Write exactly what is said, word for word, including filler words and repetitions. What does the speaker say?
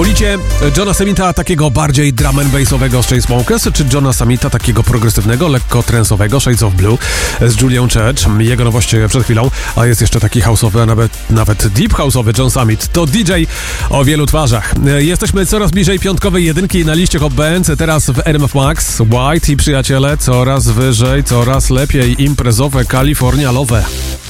Wolicie Johna Summita takiego bardziej drum and bassowego z Chainsmokers, czy Johna Summita takiego progresywnego, lekko trensowej Shades of Blue z Julian Church? Jego nowość przed chwilą, a jest jeszcze taki house'owy, a nawet, nawet deep house'owy John Summit. To D J o wielu twarzach. Jesteśmy coraz bliżej piątkowej jedynki na liście Hot Bands, teraz w R M F Max. White i przyjaciele coraz wyżej, coraz lepiej, imprezowe California Love.